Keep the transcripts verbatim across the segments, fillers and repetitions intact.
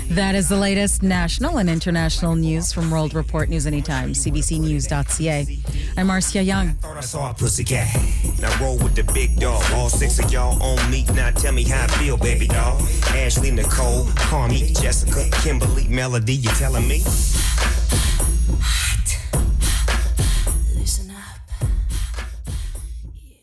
That is the latest national and international news from World Report News Anytime, c b c news dot c a. I'm Marcia Young. Thought I saw a pussycat. Now roll with the big dog. All six of y'all on me. Now tell me how I feel, baby doll. Ashley, Nicole, Carmi, Jessica, Kimberly, Melody, you telling me? Hot. Listen up. Yeah.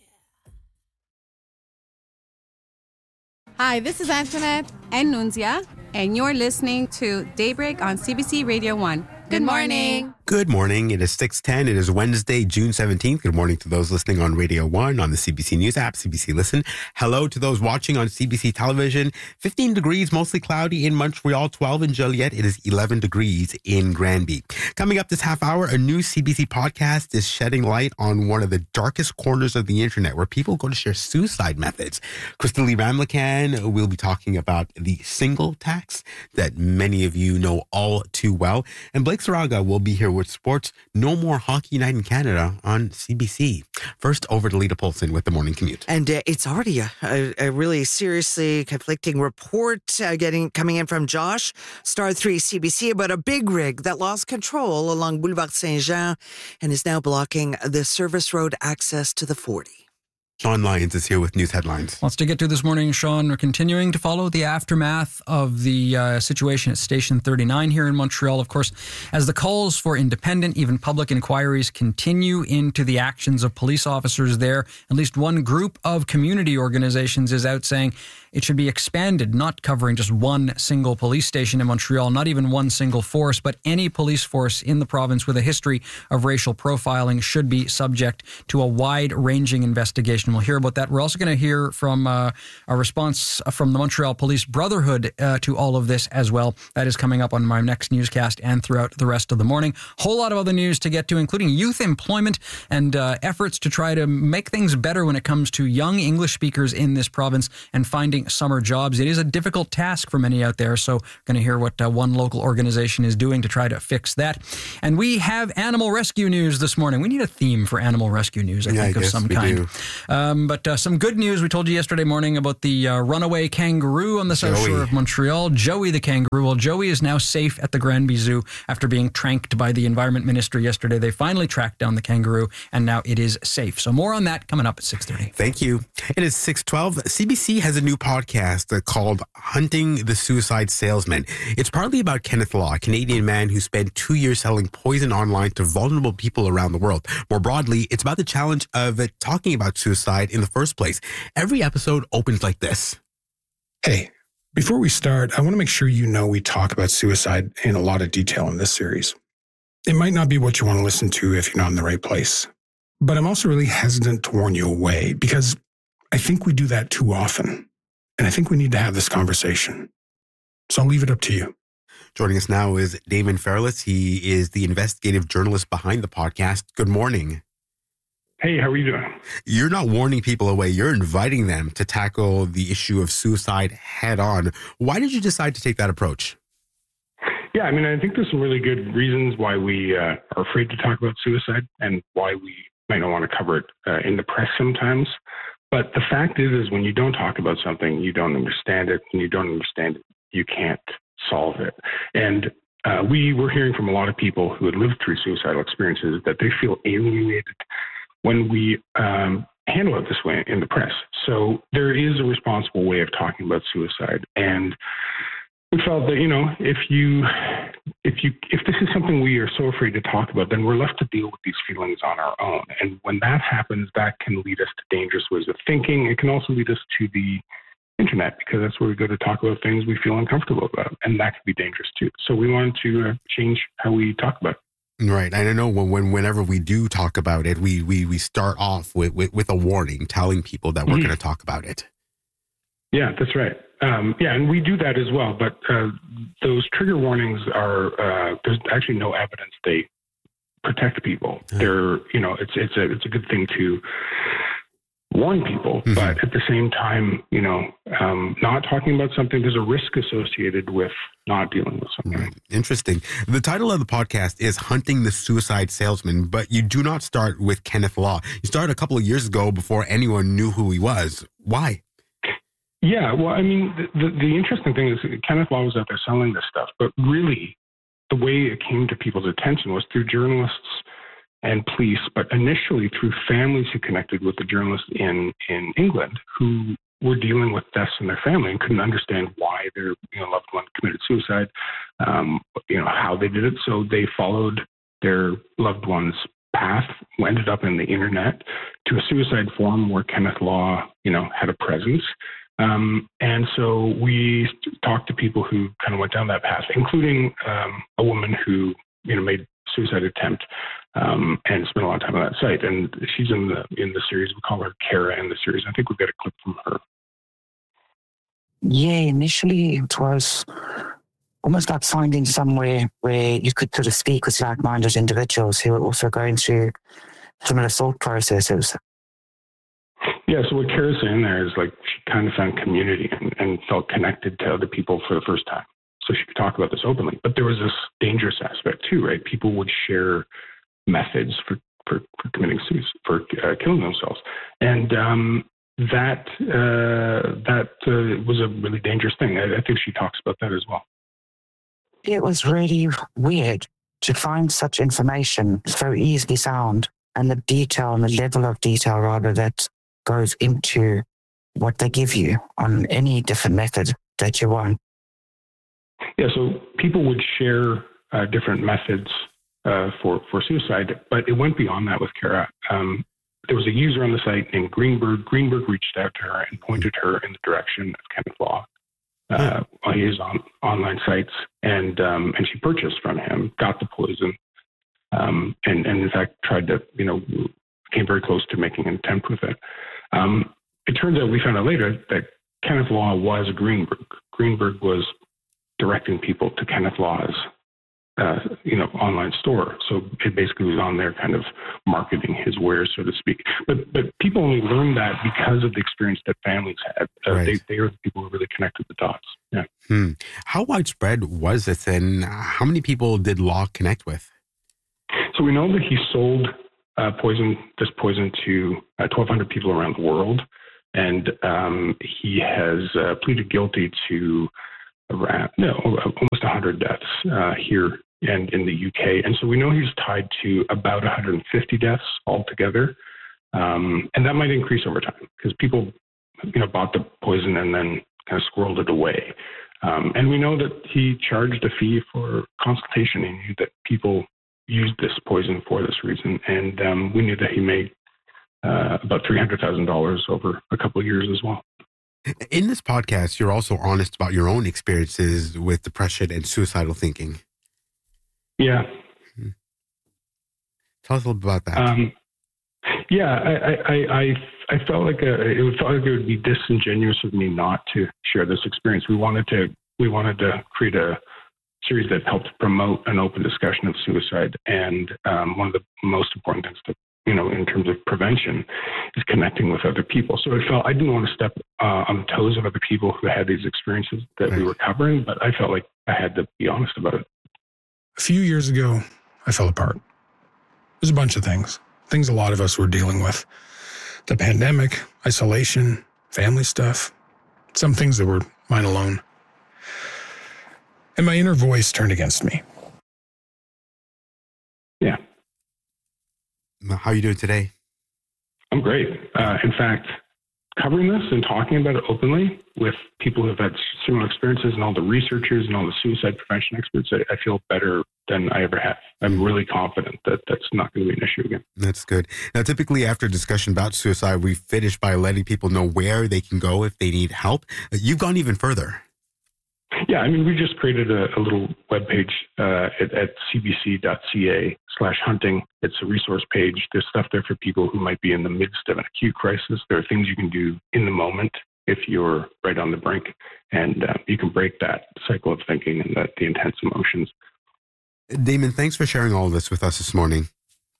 Hi, this is Antoinette and Nunzia, and you're listening to Daybreak on C B C Radio one. Good morning. Good morning. It is six ten. It is Wednesday, June seventeenth. Good morning to those listening on Radio one, on the C B C News app, C B C Listen. Hello to those watching on C B C Television. fifteen degrees, mostly cloudy in Montreal, twelve in Joliet. It is eleven degrees in Granby. Coming up this half hour, a new C B C podcast is shedding light on one of the darkest corners of the internet where people go to share suicide methods. Crystal Lee Ramlakan will be talking about the single tax that many of you know all too well. And Blake Saraga will be here with sports. No more Hockey Night in Canada on C B C. First, over to Lita Polson with the Morning Commute. And uh, it's already a, a, a really seriously conflicting report uh, getting coming in from Josh, Star three C B C, about a big rig that lost control along Boulevard Saint-Jean and is now blocking the service road access to the forty. Sean Lyons is here with news headlines. Lots to get to this morning, Sean. We're continuing to follow the aftermath of the uh, situation at Station thirty-nine here in Montreal, of course, as the calls for independent, even public inquiries continue into the actions of police officers there. At least one group of community organizations is out saying it should be expanded, not covering just one single police station in Montreal, not even one single force, but any police force in the province with a history of racial profiling should be subject to a wide-ranging investigation. We'll hear about that. We're also going to hear from uh, a response from the Montreal Police Brotherhood uh, to all of this as well. That is coming up on my next newscast and throughout the rest of the morning. Whole lot of other news to get to, including youth employment and uh, efforts to try to make things better when it comes to young English speakers in this province and finding summer jobs. It is a difficult task for many out there, so going to hear what uh, one local organization is doing to try to fix that. And we have animal rescue news this morning. We need a theme for animal rescue news, I yeah, think, I of some kind. Do. Um, but uh, some good news. We told you yesterday morning about the uh, runaway kangaroo on the south Joey. shore of Montreal. Joey the kangaroo. Well, Joey is now safe at the Granby Zoo after being tranked by the Environment Minister yesterday. They finally tracked down the kangaroo, and now it is safe. So more on that coming up at six thirty. Thank you. It is six twelve. C B C has a new podcast called Hunting the Suicide Salesman. It's partly about Kenneth Law, a Canadian man who spent two years selling poison online to vulnerable people around the world. More broadly, it's about the challenge of talking about suicide in the first place. Every episode opens like this. Hey, before we start, I want to make sure you know we talk about suicide in a lot of detail in this series. It might not be what you want to listen to if you're not in the right place. But I'm also really hesitant to warn you away because I think we do that too often. And I think we need to have this conversation. So I'll leave it up to you. Joining us now is Damon Fairless. He is the investigative journalist behind the podcast. Good morning. Hey, how are you doing? You're not warning people away. You're inviting them to tackle the issue of suicide head on. Why did you decide to take that approach? Yeah, I mean, I think there's some really good reasons why we uh, are afraid to talk about suicide and why we might not want to cover it uh, in the press sometimes. But the fact is, is when you don't talk about something, you don't understand it. When you don't understand it, you can't solve it. And uh, we were hearing from a lot of people who had lived through suicidal experiences that they feel alienated when we um, handle it this way in the press. So there is a responsible way of talking about suicide. And we felt that, you know, if you, if you, if this is something we are so afraid to talk about, then we're left to deal with these feelings on our own. And when that happens, that can lead us to dangerous ways of thinking. It can also lead us to the internet, because that's where we go to talk about things we feel uncomfortable about. And that can be dangerous too. So we wanted to uh, change how we talk about it. Right. And I know when, when whenever we do talk about it, we we, we start off with, with, with a warning, telling people that we're mm-hmm. going to talk about it. Yeah, that's right. Um, yeah, and we do that as well. But uh, those trigger warnings are, uh, there's actually no evidence they protect people. Mm-hmm. They're, you know, it's it's a it's a good thing to warn people, mm-hmm. but at the same time, you know, um, not talking about something, there's a risk associated with not dealing with something. Right. Interesting. The title of the podcast is Hunting the Suicide Salesman, but you do not start with Kenneth Law. You started a couple of years ago before anyone knew who he was. Why? Yeah, well, I mean, the, the, the interesting thing is Kenneth Law was out there selling this stuff, but really the way it came to people's attention was through journalists and police, but initially through families who connected with the journalists in, in England who were dealing with deaths in their family and couldn't understand why their you know, loved one committed suicide, um, you know, how they did it. So they followed their loved one's path, ended up in the internet to a suicide forum where Kenneth Law, you know, had a presence. Um, and so we talked to people who kind of went down that path, including um, a woman who, you know, made suicide attempt um, and spent a lot of time on that site. And she's in the in the series. We call her Kara in the series. I think we've got a clip from her. Yeah, initially it was almost like finding somewhere where you could sort of speak with like-minded individuals who are also going through similar thought processes. Yeah, so what Kara's saying there is like she kind of found community and, and felt connected to other people for the first time. So she could talk about this openly. But there was this dangerous aspect too, right? People would share methods for, for, for committing suicide, for uh, killing themselves. And um, that uh, that uh, was a really dangerous thing. I, I think she talks about that as well. It was really weird to find such information so easily found, and the detail and the level of detail rather that goes into what they give you on any different method that you want. Yeah, so people would share uh, different methods uh, for, for suicide, but it went beyond that with Kara. Um, there was a user on the site named Greenberg. Greenberg reached out to her and pointed her in the direction of Kenneth Law uh, on his on, online sites, and um, and she purchased from him, got the poison, um, and, and in fact tried to, you know, came very close to making an attempt with it. Um, it turns out, we found out later, that Kenneth Law was Greenberg. Greenberg was directing people to Kenneth Law's, uh, you know, online store. So it basically was on there kind of marketing his wares, so to speak. But but people only learned that because of the experience that families had. Uh, Right. they, they are the people who really connected the dots. Yeah. Hmm. How widespread was this, and how many people did Law connect with? So we know that he sold uh, poison, this poison to uh, twelve hundred people around the world. And um, he has uh, pleaded guilty to around, no, almost one hundred deaths uh, here and in the U K. And so we know he's tied to about one hundred fifty deaths altogether. Um, and that might increase over time because people, you know, bought the poison and then kind of squirreled it away. Um, and we know that he charged a fee for consultation. He knew that people used this poison for this reason. And um, we knew that he made uh, about three hundred thousand dollars over a couple of years as well. In this podcast, you're also honest about your own experiences with depression and suicidal thinking. Yeah. Tell us a little bit about that. Um, yeah, I, I, I, I felt like a, it felt like it would be disingenuous of me not to share this experience. We wanted to, we wanted to create a series that helped promote an open discussion of suicide. And um, one of the most important things to, you know, in terms of prevention is connecting with other people. So it felt, I didn't want to step uh, on the toes of other people who had these experiences that right. we were covering, but I felt like I had to be honest about it. A few years ago, I fell apart. There's a bunch of things, things a lot of us were dealing with. The pandemic, isolation, family stuff, some things that were mine alone. And my inner voice turned against me. Yeah. How are you doing today? I'm great. Uh, in fact, covering this and talking about it openly with people who have had similar experiences and all the researchers and all the suicide prevention experts, I, I feel better than I ever have. I'm really confident that that's not going to be an issue again. That's good. Now, typically after a discussion about suicide, we finish by letting people know where they can go if they need help. You've gone even further. Yeah, I mean, we just created a, a little webpage uh, at, at cbc.ca slash hunting. It's a resource page. There's stuff there for people who might be in the midst of an acute crisis. There are things you can do in the moment if you're right on the brink, and uh, you can break that cycle of thinking and the, the intense emotions. Damon, thanks for sharing all of this with us this morning.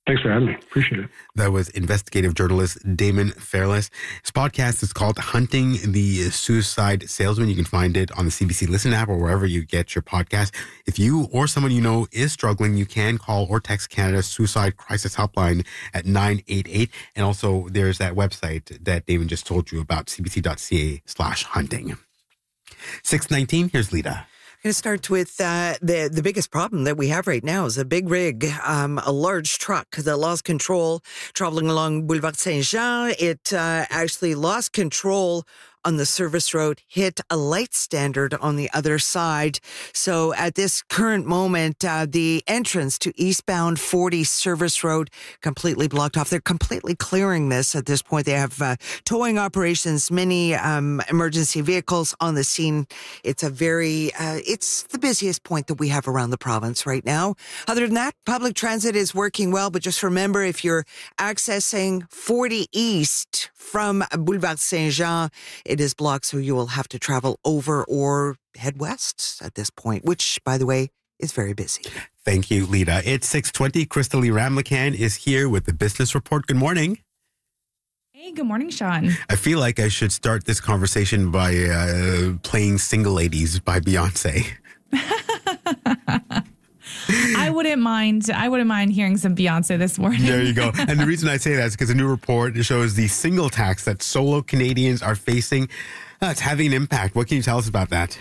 Thanks for having me. Appreciate it. That was investigative journalist Damon Fairless. His podcast is called Hunting the Suicide Salesman. You can find it on the C B C Listen app or wherever you get your podcast. If you or someone you know is struggling, you can call or text Canada's Suicide Crisis Helpline at nine eight eight. And also there's that website that Damon just told you about, cbc.ca slash hunting. six nineteen, here's Lita. I'm going to start with uh, the the biggest problem that we have right now is a big rig, um, a large truck that lost control traveling along Boulevard Saint-Jean. It uh, actually lost control on the service road, hit a light standard on the other side. So at this current moment, uh, the entrance to eastbound forty service road completely blocked off. They're completely clearing this at this point. They have uh, towing operations, many um, emergency vehicles on the scene. It's a very, uh, it's the busiest point that we have around the province right now. Other than that, public transit is working well, but just remember, if you're accessing forty East from Boulevard Saint-Jean, it is blocked, so you will have to travel over or head west at this point, which, by the way, is very busy. Thank you, Lita. It's six twenty. Crystalie Ramlakan is here with the Business Report. Good morning. Hey, good morning, Sean. I feel like I should start this conversation by uh, playing Single Ladies by Beyonce. I wouldn't mind. I wouldn't mind hearing some Beyonce this morning. There you go. And the reason I say that is because a new report shows the single tax that solo Canadians are facing. Uh, it's having an impact. What can you tell us about that?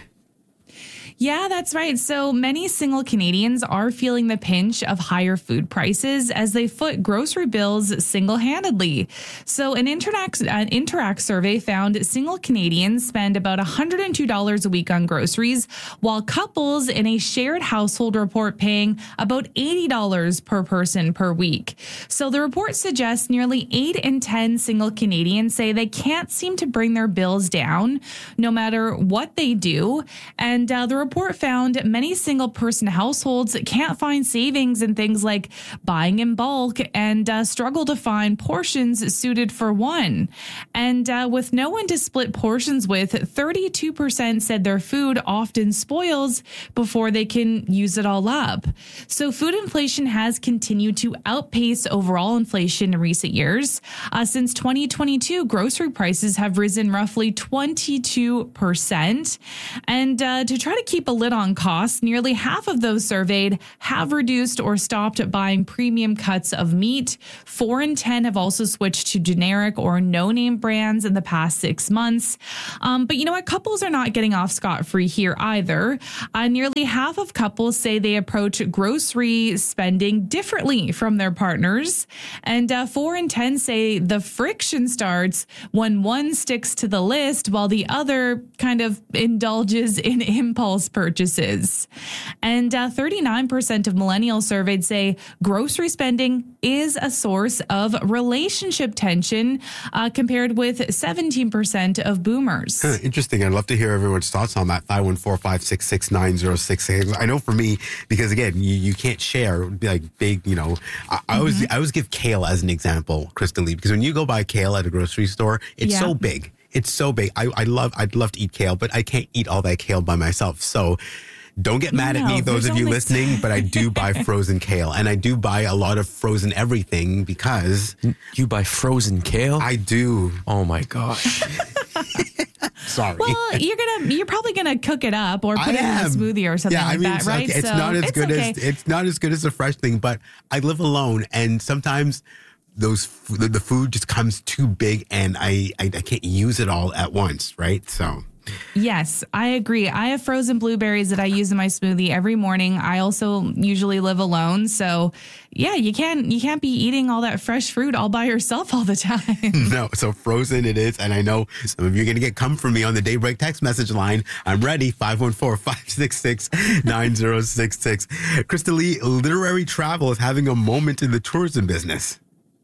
Yeah, that's right. So many single Canadians are feeling the pinch of higher food prices as they foot grocery bills single-handedly. So an Interact, an Interact survey found single Canadians spend about one hundred two dollars a week on groceries, while couples in a shared household report paying about eighty dollars per person per week. So the report suggests nearly eight in ten single Canadians say they can't seem to bring their bills down no matter what they do. And uh, the report report found many single-person households can't find savings in things like buying in bulk and uh, struggle to find portions suited for one. And uh, with no one to split portions with, thirty-two percent said their food often spoils before they can use it all up. So food inflation has continued to outpace overall inflation in recent years. Uh, since twenty twenty-two, grocery prices have risen roughly twenty-two percent. And uh, to try to keep a lid on costs, nearly half of those surveyed have reduced or stopped buying premium cuts of meat. Four in ten have also switched to generic or no-name brands in the past six months. Um, but you know what? Couples are not getting off scot-free here either. Uh, nearly half of couples say they approach grocery spending differently from their partners. And uh, four in ten say the friction starts when one sticks to the list while the other kind of indulges in impulse purchases. And uh, thirty-nine percent of millennials surveyed say grocery spending is a source of relationship tension, uh, compared with seventeen percent of boomers. Huh, interesting. I'd love to hear everyone's thoughts on that. five one four, five six six, nine zero six six. I know for me, because again, you, you can't share like big, you know, I, mm-hmm. I always I always give kale as an example, Crystalie, because when you go buy kale at a grocery store, it's yeah. so big. It's so big. I, I love, I'd love to eat kale, but I can't eat all that kale by myself. So don't get mad no, at me, those of you listening, but I do buy frozen kale, and I do buy a lot of frozen everything because... You buy frozen kale? I do. Oh my gosh. Sorry. Well, you're gonna, you're probably gonna cook it up or put I it am. in a smoothie or something yeah, I like mean, that, it's right? Okay. It's so not as it's good okay. as it's not as good as a fresh thing, but I live alone, and sometimes those the, the food just comes too big, and I, I I can't use it all at once, right? So. Yes, I agree. I have frozen blueberries that I use in my smoothie every morning. I also usually live alone. So yeah, you can't, you can't be eating all that fresh fruit all by yourself all the time. No, so frozen it is. And I know some of you are going to get come from me on the Daybreak text message line. I'm ready. five one four, five six six, nine zero six six. Crystalie, literary travel is having a moment in the tourism business.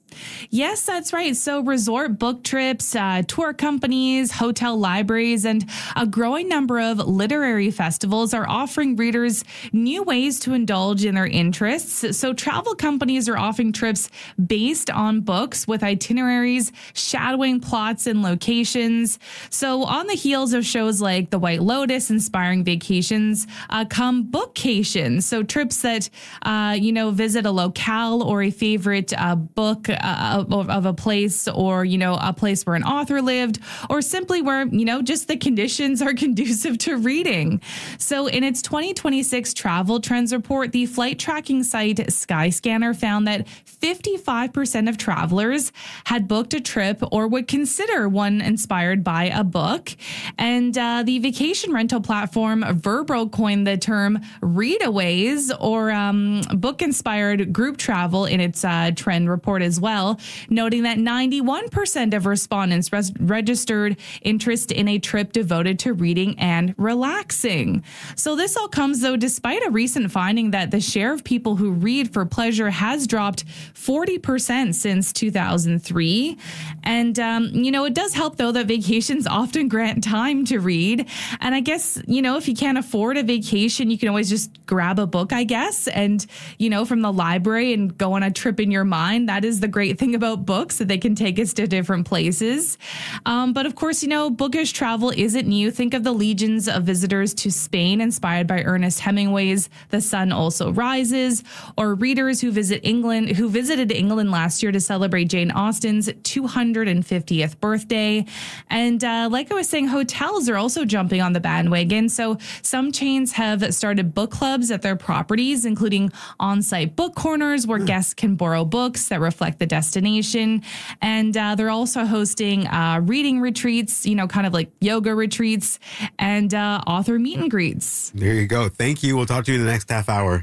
Yes, that's right. So resort book trips, uh, tour companies, hotel libraries, and a growing number of literary festivals are offering readers new ways to indulge in their interests. So travel companies are offering trips based on books with itineraries, shadowing plots and locations. So on the heels of shows like The White Lotus, inspiring vacations, uh, come bookcations. So trips that, uh, you know, visit a locale or a favorite uh, book Uh, of, of a place, or, you know, a place where an author lived, or simply where, you know, just the conditions are conducive to reading. So in its twenty twenty-six travel trends report, the flight tracking site Skyscanner found that fifty-five percent of travelers had booked a trip or would consider one inspired by a book. And uh, the vacation rental platform Vrbo coined the term readaways, or um, book-inspired group travel, in its uh, trend report as well. Well, noting that ninety-one percent of respondents res- registered interest in a trip devoted to reading and relaxing. So this all comes, though, despite a recent finding that the share of people who read for pleasure has dropped forty percent since two thousand three. And, um, you know, it does help, though, that vacations often grant time to read. And I guess, you know, if you can't afford a vacation, you can always just grab a book, I guess, and, you know, from the library and go on a trip in your mind. That is the great thing about books, that they can take us to different places. Um, but of course, you know, bookish travel isn't new. Think of the legions of visitors to Spain inspired by Ernest Hemingway's The Sun Also Rises, or readers who visit England, who visited England last year to celebrate Jane Austen's two hundred fiftieth birthday. And uh, like I was saying, hotels are also jumping on the bandwagon. So some chains have started book clubs at their properties, including on-site book corners where guests can borrow books that reflect the destination. And uh, they're also hosting uh, reading retreats, you know, kind of like yoga retreats, and uh, author meet and greets. There you go. Thank you. We'll talk to you in the next half hour.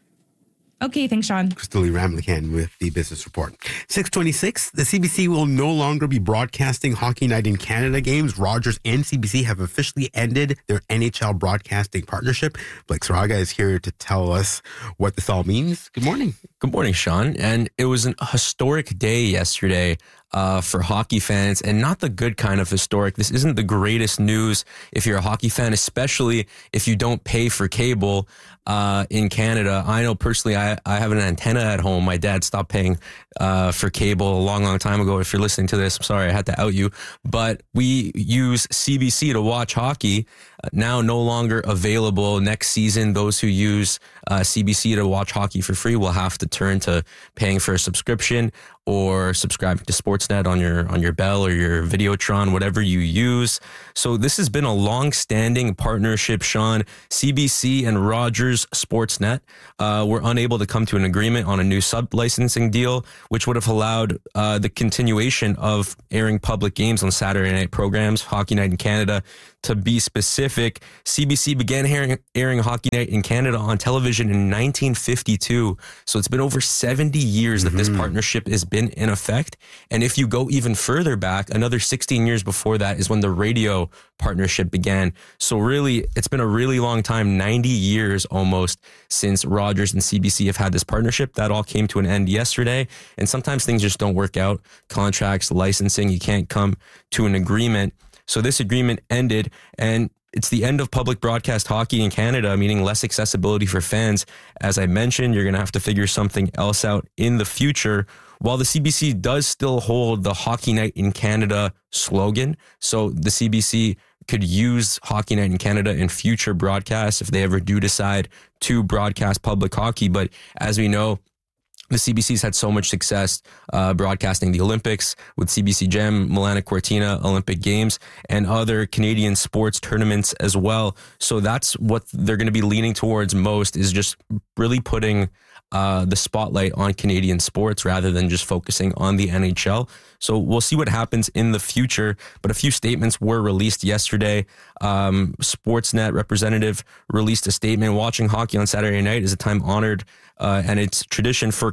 Okay, thanks, Sean. Crystal Lee Ramlican with the Business Report. six twenty-six, the C B C will no longer be broadcasting Hockey Night in Canada games. Rogers and C B C have officially ended their N H L broadcasting partnership. Blake Saraga is here to tell us what this all means. Good morning. Good morning, Sean. And it was an historic day yesterday uh, for hockey fans, and not the good kind of historic. This isn't the greatest news if you're a hockey fan, especially if you don't pay for cable uh, in Canada. I know personally, I, I have an antenna at home. My dad stopped paying uh, for cable a long, long time ago. If you're listening to this, I'm sorry, I had to out you. But we use C B C to watch hockey. Uh, now no longer available next season. Those who use uh, C B C to watch hockey for free will have to turn to paying for a subscription or subscribing to Sportsnet on your on your Bell or your Videotron, whatever you use. So this has been a long-standing partnership, Sean. C B C and Rogers Sportsnet uh, were unable to come to an agreement on a new sub-licensing deal, which would have allowed uh, the continuation of airing public games on Saturday night programs, Hockey Night in Canada. To be specific, C B C began airing, airing Hockey Night in Canada on television in nineteen fifty-two. So it's been over seventy years mm-hmm. that this partnership has been in effect. And if you go even further back, another sixteen years before that is when the radio partnership began. So really, it's been a really long time, ninety years almost, since Rogers and C B C have had this partnership. That all came to an end yesterday. And sometimes things just don't work out. Contracts, licensing, you can't come to an agreement. So this agreement ended, and it's the end of public broadcast hockey in Canada, meaning less accessibility for fans. As I mentioned, you're going to have to figure something else out in the future. While the C B C does still hold the Hockey Night in Canada slogan, so the C B C could use Hockey Night in Canada in future broadcasts if they ever do decide to broadcast public hockey. But as we know, the C B C's had so much success uh, broadcasting the Olympics with C B C Gem, Milano Cortina Olympic Games, and other Canadian sports tournaments as well. So that's what they're going to be leaning towards most, is just really putting uh, the spotlight on Canadian sports rather than just focusing on the N H L. So we'll see what happens in the future. But a few statements were released yesterday. Um, Sportsnet representative released a statement. Watching hockey on Saturday night is a time honored uh, and it's tradition for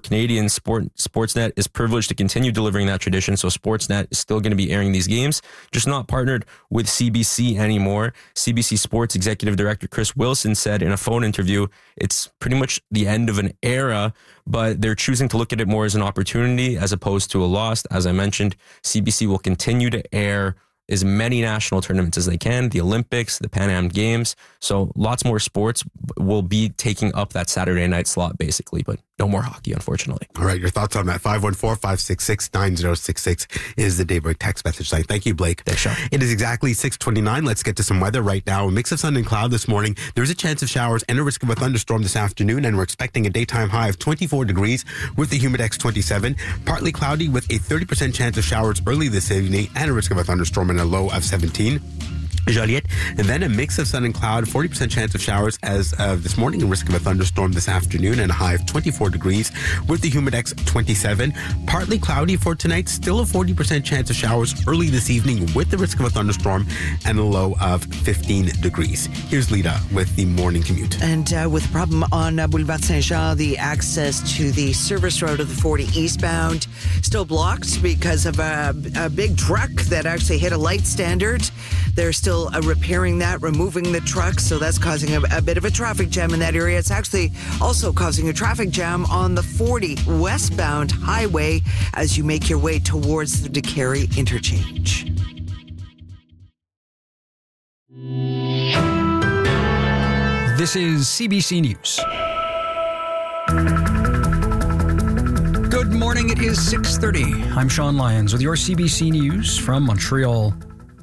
Canadians, Sport, Sportsnet is privileged to continue delivering that tradition. So Sportsnet is still going to be airing these games, just not partnered with C B C anymore. C B C Sports Executive Director Chris Wilson said in a phone interview, it's pretty much the end of an era, but they're choosing to look at it more as an opportunity as opposed to a loss. As I mentioned, C B C will continue to air as many national tournaments as they can, the Olympics, the Pan Am Games. So lots more sports will be taking up that Saturday night slot, basically, but no more hockey, unfortunately. All right, your thoughts on that? five one four, five six six, nine zero six six is the Daybreak text message line. Thank you, Blake. Thanks, Sean. It is exactly six twenty-nine. Let's get to some weather right now. A mix of sun and cloud this morning. There's a chance of showers and a risk of a thunderstorm this afternoon, and we're expecting a daytime high of twenty-four degrees with the Humidex twenty-seven. Partly cloudy with a thirty percent chance of showers early this evening and a risk of a thunderstorm and a low of seventeen. Joliet, and then a mix of sun and cloud, forty percent chance of showers as of this morning, a risk of a thunderstorm this afternoon, and a high of twenty-four degrees with the Humidex twenty-seven. Partly cloudy for tonight, still a forty percent chance of showers early this evening with the risk of a thunderstorm and a low of fifteen degrees. Here's Lita with the morning commute. And uh, with a problem on uh, Boulevard Saint-Jean, the access to the service road of the forty eastbound still blocked because of a, a big truck that actually hit a light standard. They're still uh, repairing that, removing the truck, so that's causing a, a bit of a traffic jam in that area. It's actually also causing a traffic jam on the forty westbound highway as you make your way towards the DeCarey interchange. This is C B C News. Good morning, it is six thirty. I'm Sean Lyons with your C B C News from Montreal.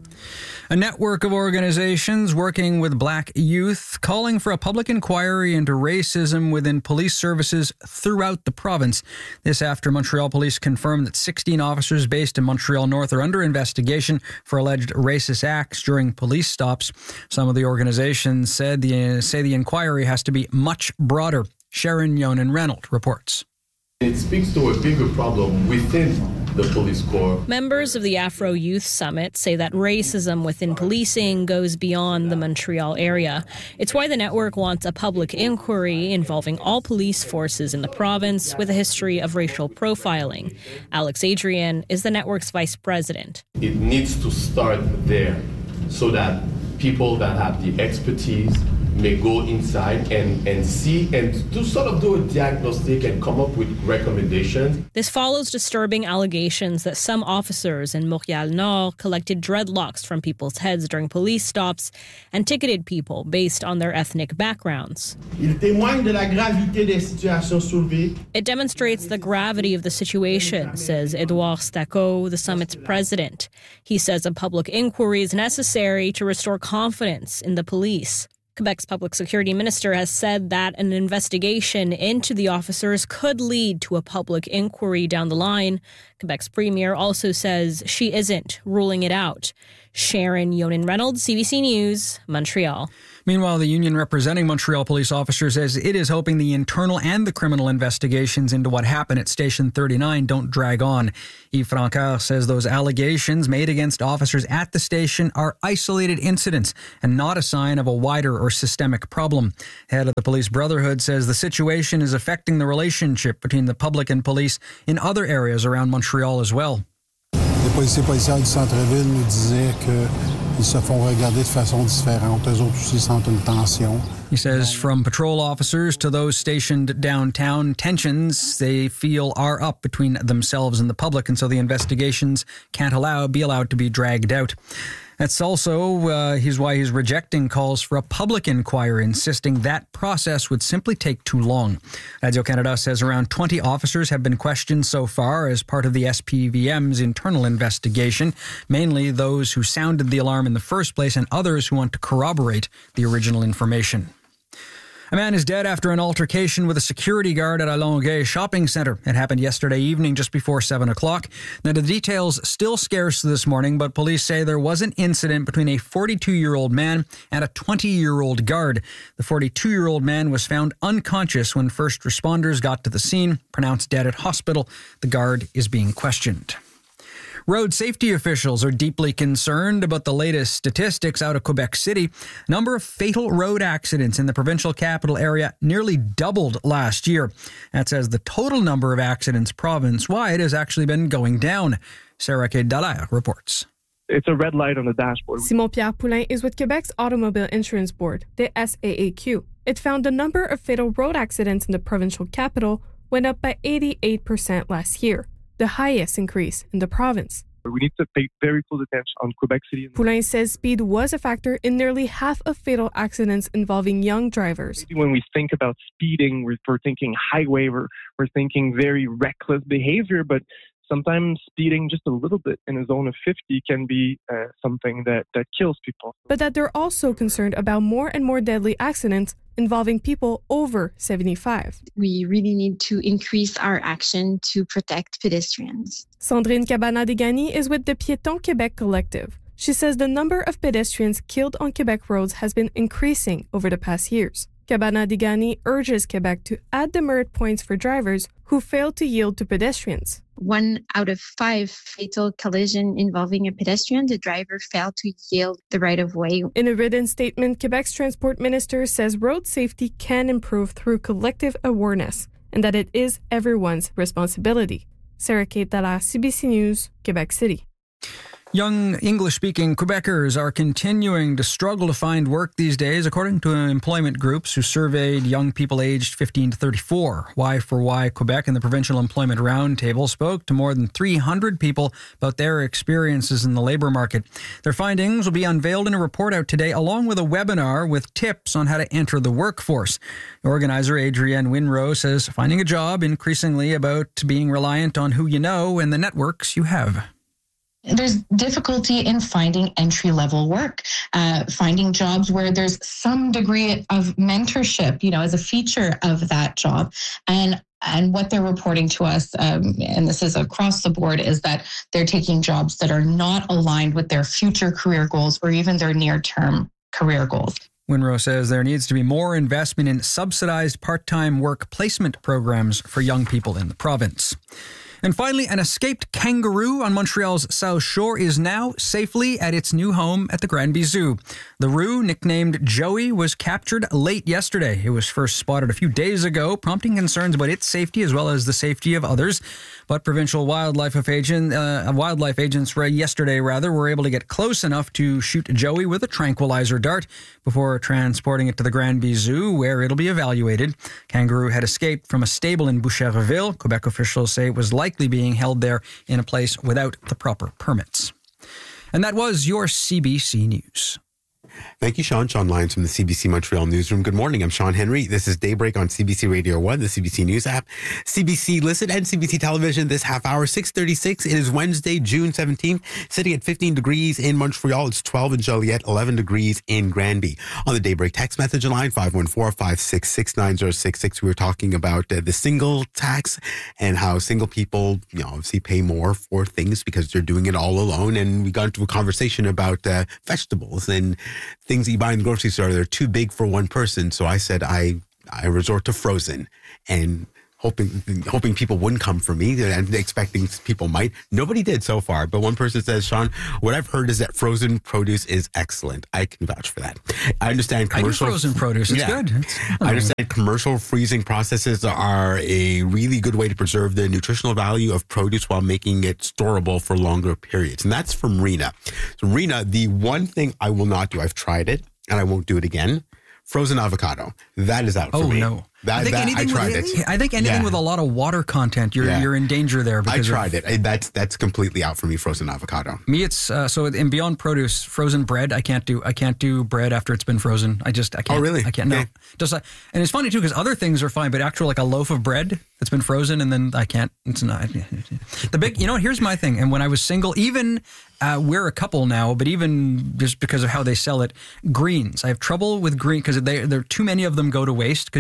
A network of organizations working with Black youth calling for a public inquiry into racism within police services throughout the province. This after Montreal police confirmed that sixteen officers based in Montreal North are under investigation for alleged racist acts during police stops. Some of the organizations said the, say the inquiry has to be much broader. Sharon Yonan-Reynolds reports. It speaks to a bigger problem within the police corps. Members of the Afro Youth Summit say that racism within policing goes beyond the Montreal area. It's why the network wants a public inquiry involving all police forces in the province with a history of racial profiling. Alex Adrian is the network's vice president. It needs to start there so that people that have the expertise may go inside and, and see and to sort of do a diagnostic and come up with recommendations. This follows disturbing allegations that some officers in Montréal Nord collected dreadlocks from people's heads during police stops and ticketed people based on their ethnic backgrounds. Il témoigne de la gravité des situations soulevées. It demonstrates the gravity of the situation, says Edouard Stacot, the summit's president. He says a public inquiry is necessary to restore confidence in the police. Quebec's public security minister has said that an investigation into the officers could lead to a public inquiry down the line. Quebec's premier also says she isn't ruling it out. Sharon Yonan-Reynolds, C B C News, Montreal. Meanwhile, the union representing Montreal police officers says it is hoping the internal and the criminal investigations into what happened at Station thirty-nine don't drag on. Yves Francoeur says those allegations made against officers at the station are isolated incidents and not a sign of a wider or systemic problem. Head of the Police Brotherhood says the situation is affecting the relationship between the public and police in other areas around Montreal as well. Les policiers policières du centre-ville nous disaient qu'ils se font regarder de façon différente. Eux autres aussi sentent une tension. He says from patrol officers to those stationed downtown, tensions they feel are up between themselves and the public, and so the investigations can't allow be allowed to be dragged out. That's also uh, he's why he's rejecting calls for a public inquiry, insisting that process would simply take too long. Radio-Canada says around twenty officers have been questioned so far as part of the S P V M's internal investigation, mainly those who sounded the alarm in the first place and others who want to corroborate the original information. A man is dead after an altercation with a security guard at a Longueuil shopping centre. It happened yesterday evening just before seven o'clock. Now, the details still scarce this morning, but police say there was an incident between a forty-two-year-old man and a twenty-year-old guard. The forty-two-year-old man was found unconscious when first responders got to the scene, pronounced dead at hospital. The guard is being questioned. Road safety officials are deeply concerned about the latest statistics out of Quebec City. Number of fatal road accidents in the provincial capital area nearly doubled last year. That says the total number of accidents province-wide has actually been going down. Sarah K. Dallaire reports. It's a red light on the dashboard. Simon-Pierre Poulin is with Quebec's Automobile Insurance Board, the S A A Q. It found the number of fatal road accidents in the provincial capital went up by eighty-eight percent last year, the highest increase in the province. We need to pay very close attention on Quebec City. Poulin says speed was a factor in nearly half of fatal accidents involving young drivers. When we think about speeding, we're, we're thinking highway, we're, we're thinking very reckless behavior, but sometimes speeding just a little bit in a zone of fifty can be uh, something that, that kills people. But that they're also concerned about more and more deadly accidents involving people over seventy-five. We really need to increase our action to protect pedestrians. Sandrine Cabana-Degani is with the Piétons Québec Collective. She says the number of pedestrians killed on Quebec roads has been increasing over the past years. Cabana-Degani urges Quebec to add demerit points for drivers who fail to yield to pedestrians. One out of five fatal collision involving a pedestrian, the driver failed to yield the right-of-way. In a written statement, Quebec's transport minister says road safety can improve through collective awareness and that it is everyone's responsibility. Sarah Kate Dallaire, C B C News, Quebec City. Young English-speaking Quebecers are continuing to struggle to find work these days, according to employment groups who surveyed young people aged fifteen to thirty-four. Y four Y Quebec and the Provincial Employment Roundtable spoke to more than three hundred people about their experiences in the labour market. Their findings will be unveiled in a report out today, along with a webinar with tips on how to enter the workforce. Organizer Adrienne Winrow says finding a job increasingly about being reliant on who you know and the networks you have. There's difficulty in finding entry-level work, uh, finding jobs where there's some degree of mentorship, you know, as a feature of that job. And and what they're reporting to us, um, and this is across the board, is that they're taking jobs that are not aligned with their future career goals or even their near-term career goals. Winrow says there needs to be more investment in subsidized part-time work placement programs for young people in the province. And finally, an escaped kangaroo on Montreal's South Shore is now safely at its new home at the Granby Zoo. The roo, nicknamed Joey, was captured late yesterday. It was first spotted a few days ago, prompting concerns about its safety as well as the safety of others. But provincial wildlife agent, uh, wildlife agents yesterday rather were able to get close enough to shoot Joey with a tranquilizer dart before transporting it to the Granby Zoo, where it'll be evaluated. Kangaroo had escaped from a stable in Boucherville. Quebec officials say it was likely being held there in a place without the proper permits. And that was your C B C News. Thank you, Sean. Sean Lyons from the C B C Montreal Newsroom. Good morning. I'm Sean Henry. This is Daybreak on C B C Radio one, the C B C News app, C B C Listen, and C B C Television this half hour, six thirty-six. It is Wednesday, June seventeenth, sitting at fifteen degrees in Montreal. It's twelve in Joliet, eleven degrees in Granby. On the Daybreak text message line, five one four, five six six, nine zero six six, we were talking about uh, the single tax and how single people, you know, obviously pay more for things because they're doing it all alone. And we got into a conversation about uh, vegetables and things that you buy in the grocery store. They're too big for one person. So I said I I resort to frozen, and hoping hoping people wouldn't come for me and expecting people might. Nobody did so far. But one person says, Sean, what I've heard is that frozen produce is excellent. I can vouch for that. I understand commercial I do frozen produce. It's yeah. good. It's, oh. I understand commercial freezing processes are a really good way to preserve the nutritional value of produce while making it storable for longer periods. And that's from Rena. So Rena, the one thing I will not do, I've tried it and I won't do it again. Frozen avocado. That is out for oh, me. no. That, I think that, anything, I tried with, it. I think anything yeah. with a lot of water content, you're yeah. you're in danger there. Because I tried of, it. That's that's completely out for me. Frozen avocado. Me, it's uh, so in Beyond Produce, frozen bread. I can't do. I can't do bread after it's been frozen. I just I can't. Oh really? I can't. Okay. No. Just like, and it's funny too because other things are fine, but actual like a loaf of bread that's been frozen and then I can't. It's not the big. You know, here's my thing. And when I was single, even uh, we're a couple now, but even just because of how they sell it, greens. I have trouble with green because they there too many of them go to waste because you can only yeah.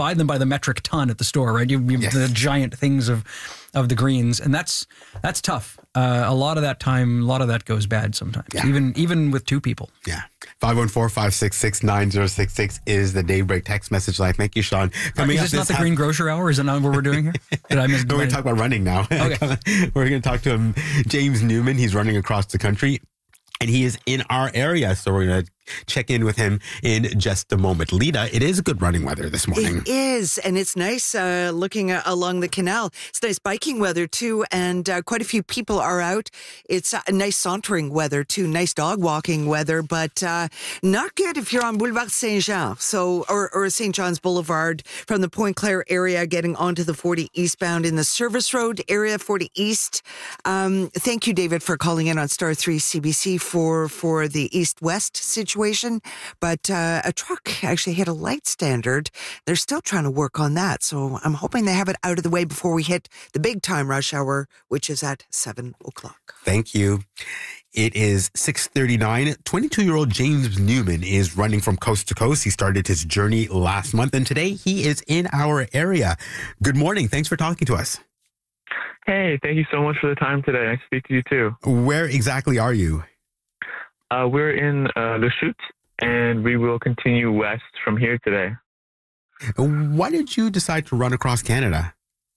buy them by the metric ton at the store, right? You, you Yes. the giant things of of the greens, and that's that's tough. Uh, a lot of that time, a lot of that goes bad sometimes, Yeah. even even with two people. Yeah. five one four, five six six, nine zero six six is the Daybreak text message line. Thank you, Sean. Coming is this not the half- Green Grocer Hour? Is it not what we're doing here? Did I miss? No, we're going to talk about running now. Okay. We're going to talk to him, James Newman. He's running across the country. And he is in our area, so we're going to check in with him in just a moment. Lita, it is good running weather this morning. It is, and it's nice uh, looking uh, along the canal. It's nice biking weather, too, and uh, quite a few people are out. It's uh, nice sauntering weather, too, nice dog walking weather, but uh, not good if you're on Boulevard Saint-Jean, so or, or Saint John's Boulevard from the Pointe Claire area getting onto the forty eastbound in the Service Road area, forty East. Um, thank you, David, for calling in on Star three C B C for, for the east-west situation. But uh, a truck actually hit a light standard. They're still trying to work on that. So I'm hoping they have it out of the way before we hit the big time rush hour, which is at seven o'clock. Thank you. It is six thirty-nine. twenty-two-year-old James Newman is running from coast to coast. He started his journey last month, and today he is in our area. Good morning. Thanks for talking to us. Hey, thank you so much for the time today. Nice to speak to you too. Where exactly are you? Uh, we're in uh, Le Chute, and we will continue west from here today. Why did you decide to run across Canada?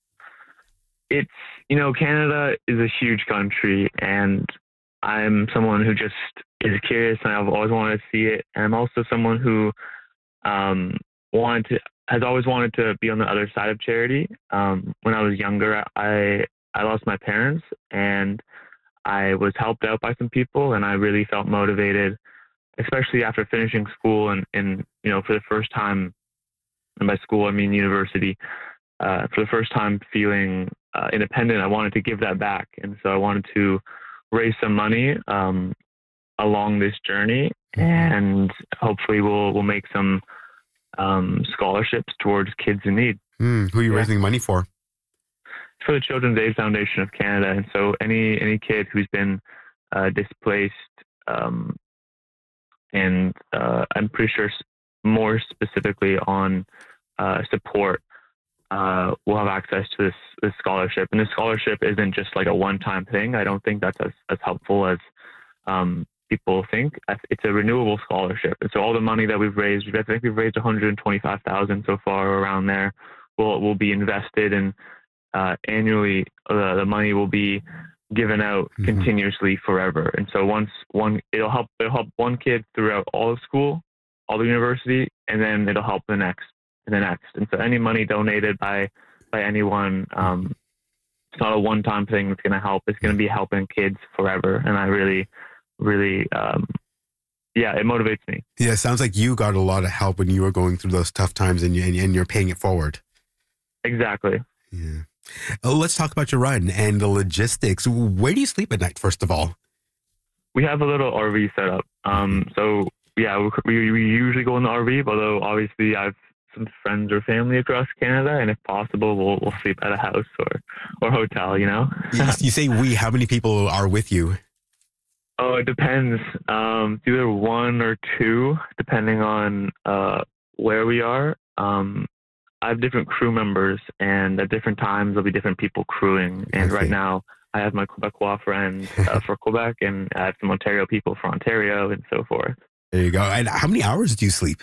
It's, you know, Canada is a huge country, and I'm someone who just is curious, and I've always wanted to see it. And I'm also someone who um, wanted to, has always wanted to be on the other side of charity. Um, when I was younger, I I lost my parents, and I was helped out by some people, and I really felt motivated, especially after finishing school and, and you know, for the first time, and by school I mean university, uh, for the first time feeling uh, independent. I wanted to give that back, and so I wanted to raise some money um, along this journey, and hopefully we'll we'll make some um, scholarships towards kids in need. Mm, who are you Yeah. raising money for? For the Children's Aid Foundation of Canada, and so any any kid who's been uh, displaced, um, and uh, I'm pretty sure s- more specifically on uh, support, uh, will have access to this this scholarship. And this scholarship isn't just like a one time thing. I don't think that's as, as helpful as um, people think. I- It's a renewable scholarship, and so all the money that we've raised, I think we've raised one hundred twenty-five thousand so far, around there, will will be invested in. Uh, annually, uh, the money will be given out Mhm. continuously forever. And so once one, it'll help, it'll help one kid throughout all of school, all the university, and then it'll help the next and the next. And so any money donated by, by anyone, um, it's not a one-time thing that's going to help. It's going to be helping kids forever. And I really, really, um, yeah, it motivates me. Yeah, it sounds like you got a lot of help when you were going through those tough times, and, you, and, and you're paying it forward. Exactly. Yeah. Oh, let's talk about your run and the logistics. Where do you sleep at night, first of all? We have a little R V set up. Um, so yeah, we, we usually go in the R V, although obviously I have some friends or family across Canada, and if possible, we'll, we'll sleep at a house or, or hotel, you know? you, you say we, how many people are with you? Oh, it depends. Um, it's either one or two, depending on uh, where we are. Um, I have different crew members, and at different times there'll be different people crewing. And right now, I have my Quebecois friends uh, for Quebec, and I have some Ontario people for Ontario, and so forth. There you go. And how many hours do you sleep?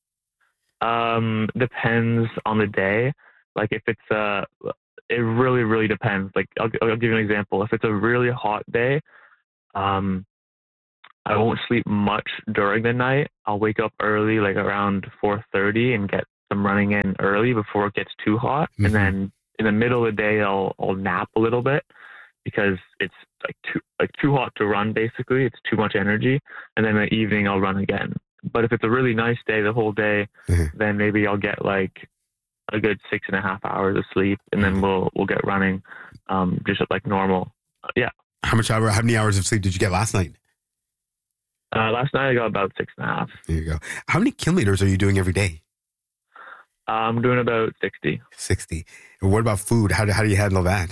Um, depends on the day. Like if it's uh, it really really depends. Like I'll, I'll give you an example. If it's a really hot day, um, I won't sleep much during the night. I'll wake up early, like around four thirty, and get some running in early before it gets too hot. Mm-hmm. And then in the middle of the day, I'll I'll nap a little bit because it's like too like too hot to run. Basically, it's too much energy. And then in the evening, I'll run again. But if it's a really nice day, the whole day, Mm-hmm. then maybe I'll get like a good six and a half hours of sleep, and then we'll we'll get running, um, just like normal. Uh, yeah. How much hour? How many hours of sleep did you get last night? Uh, last night I got about six and a half. There you go. How many kilometers are you doing every day? Uh, I'm doing about sixty. sixty. And what about food? How do, how do you handle that?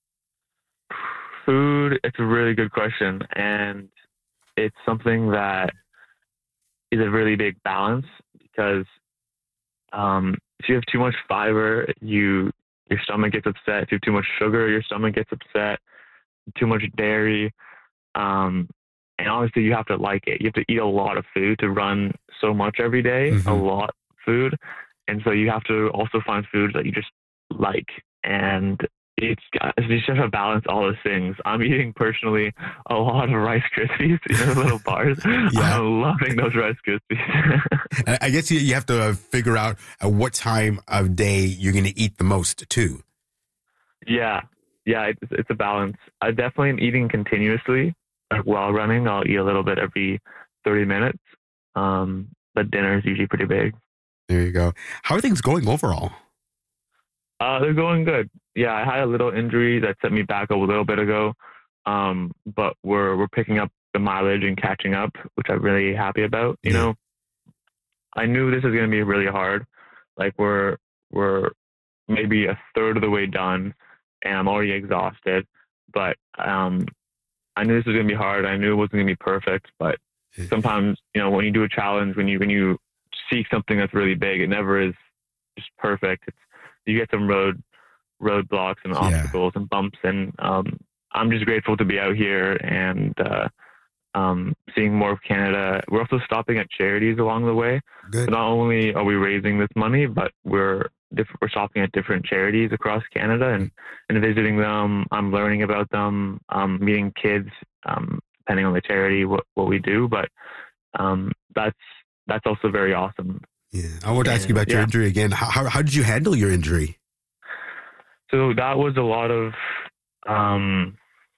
Food, it's a really good question. And it's something that is a really big balance because Um, if you have too much fiber, you your stomach gets upset. If you have too much sugar, your stomach gets upset. Too much dairy. Um, and honestly, you have to like it. You have to eat a lot of food to run so much every day, Mm-hmm. a lot of food. And so you have to also find foods that you just like. And it's got, you just have to balance all those things. I'm eating personally a lot of Rice Krispies, you know, little bars. Yeah. I'm loving those Rice Krispies. I I guess you, you have to uh, figure out at what time of day you're going to eat the most too. Yeah. Yeah, it's, it's a balance. I definitely am eating continuously. Like while running, I'll eat a little bit every thirty minutes. Um, but dinner is usually pretty big. There you go. How are things going overall? Uh, they're going good. Yeah, I had a little injury that set me back a little bit ago. Um, but we're we're picking up the mileage and catching up, which I'm really happy about. You Yeah. know, I knew this was going to be really hard. Like we're we're maybe a third of the way done, and I'm already exhausted. But um, I knew this was going to be hard. I knew it wasn't going to be perfect. But sometimes, you know, when you do a challenge, when you when you seek something that's really big, it never is just perfect. It's you get some road roadblocks and obstacles and bumps, and um, I'm just grateful to be out here and uh, um, seeing more of Canada. We're also stopping at charities along the way. Good. So not only are we raising this money, but we're diff- we're stopping at different charities across Canada and, and visiting them. I'm learning about them, um, meeting kids, um, depending on the charity, what, what we do. But um, that's that's also very awesome. Yeah, I want to ask you about your Yeah. injury again. How, how how did you handle your injury? So that was a lot of, um,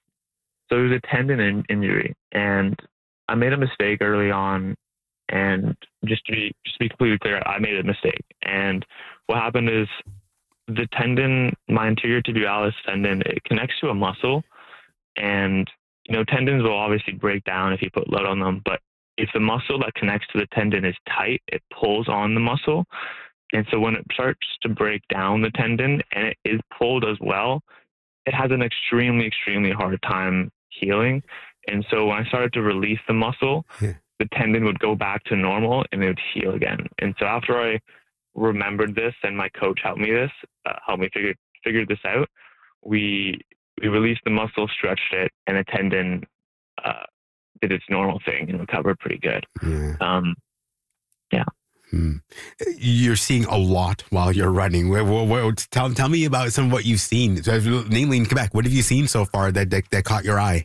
so it was a tendon in- injury, and I made a mistake early on. And just to be just to be completely clear, I made a mistake. And what happened is the tendon, my anterior tibialis tendon, it connects to a muscle, and you know tendons will obviously break down if you put load on them, but if the muscle that connects to the tendon is tight, it pulls on the muscle. And so when it starts to break down the tendon and it is pulled as well, it has an extremely, extremely hard time healing. And so when I started to release the muscle, Yeah. the tendon would go back to normal and it would heal again. And so after I remembered this and my coach helped me this, uh, helped me figure figure this out, we we released the muscle, stretched it, and the tendon uh, did its normal thing and recovered pretty good. Yeah. Um, yeah. Hmm. You're seeing a lot while you're running. Wh- wh- wh- Tell tell me about some of what you've seen, so, namely in Quebec. What have you seen so far that that, that caught your eye?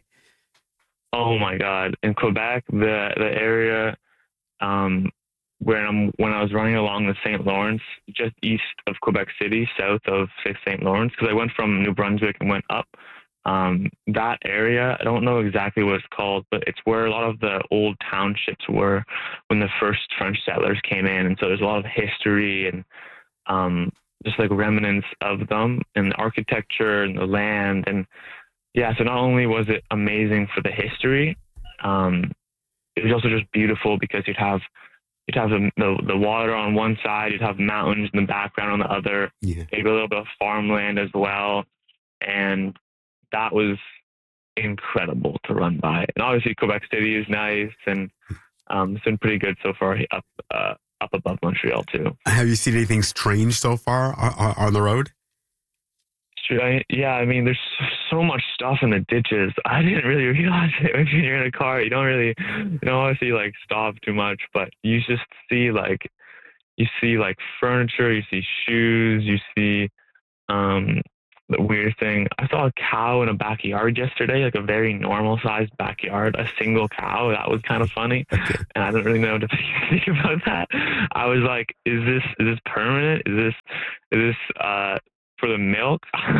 Oh my God! In Quebec, the the area um, where I'm when I was running along the Saint Lawrence, just east of Quebec City, south of Saint Lawrence, because I went from New Brunswick and went up. Um, that area, I don't know exactly what it's called, but it's where a lot of the old townships were when the first French settlers came in, and so there's a lot of history and um, just like remnants of them and the architecture and the land and. Yeah, so not only was it amazing for the history, um, it was also just beautiful because you'd have you'd have the, the the water on one side, you'd have mountains in the background on the other, Yeah. maybe a little bit of farmland as well, and that was incredible to run by. And obviously Quebec City is nice, and um, it's been pretty good so far up uh, up above Montreal too. Have you seen anything strange so far on, on the road? Sure, I, yeah, I mean, there's so much stuff in the ditches. I didn't really realize it when you're in a car. You don't really, you don't obviously like stop too much, but you just see like, you see like furniture, you see shoes, you see um, the weird thing. I saw a cow in a backyard yesterday, like a very normal sized backyard, a single cow. That was kind of funny, and I don't really know what to think about that. I was like, is this is this permanent? Is this is this uh? for the milk?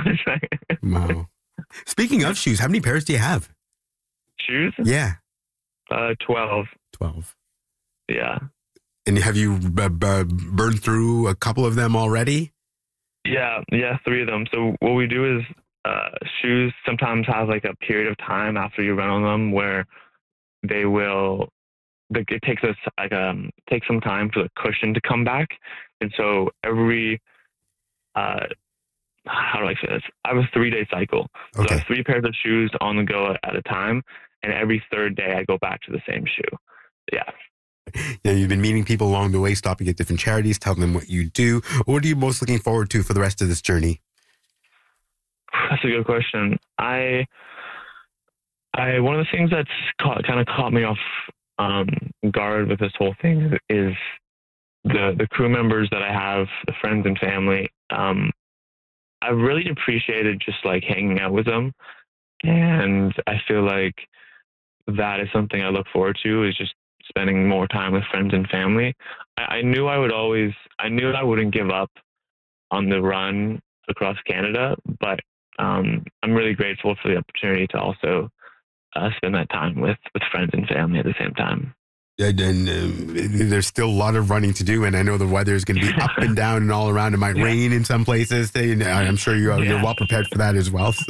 Wow. Speaking of shoes, how many pairs do you have? Shoes? Yeah. Uh, twelve. twelve. Yeah. And have you b- b- burned through a couple of them already? Yeah, yeah, three of them. So what we do is uh, shoes sometimes have like a period of time after you run on them where they will, like it takes us like um takes some time for the cushion to come back. And so every uh how do I say this? I have a three day cycle. So Okay. I have three pairs of shoes on the go at a time. And every third day I go back to the same shoe. Yeah. You know, you've been meeting people along the way, stopping at different charities, telling them what you do. What are you most looking forward to for the rest of this journey? That's a good question. I, I one of the things that's caught, kind of caught me off um, guard with this whole thing is the the crew members that I have, the friends and family. Um, I've really appreciated just like hanging out with them, and I feel like that is something I look forward to, is just spending more time with friends and family. I, I knew I would always, I knew I wouldn't give up on the run across Canada, but um, I'm really grateful for the opportunity to also uh, spend that time with, with friends and family at the same time. And, and uh, there's still a lot of running to do, and I know the weather is going to be up and down and all around. It might yeah. rain in some places. And I'm sure you're, yeah. you're well prepared for that as well. So,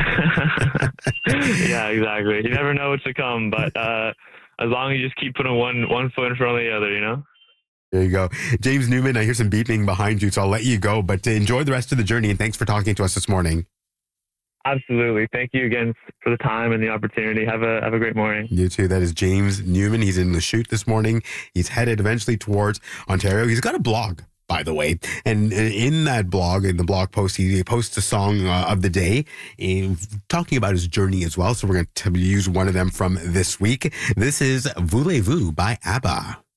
yeah, exactly. You never know what's to come, but uh, as long as you just keep putting one one foot in front of the other, you know. There you go, James Newman. I hear some beeping behind you, so I'll let you go. But enjoy the rest of the journey, and thanks for talking to us this morning. Absolutely. Thank you again for the time and the opportunity. Have a have a great morning. You too. That is James Newman. He's in the chute this morning. He's headed eventually towards Ontario. He's got a blog, by the way. And in that blog, in the blog post, he posts a song uh, of the day uh, talking about his journey as well. So we're going to use one of them from this week. This is Voulez-vous by ABBA.